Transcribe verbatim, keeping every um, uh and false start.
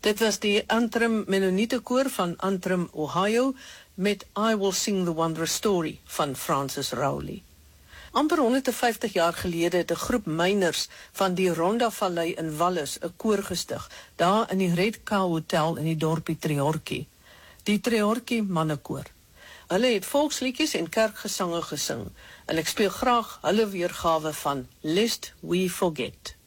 Dit was die Antrim Mennonite koor van Antrim, Ohio, met I Will Sing the Wondrous Story van Francis Rowley. Amper honderdvyftig jaar gelede het 'n groep myners van die Rhondda-vallei in Wallis 'n koor gestig, daar in die Red Cow Hotel in die dorpie Treortjie. Die Treortjie mannekoor. Hulle het volksliedjies en kerkgesange gesing, en ek speel graag hulle weergawe van Lest We Forget.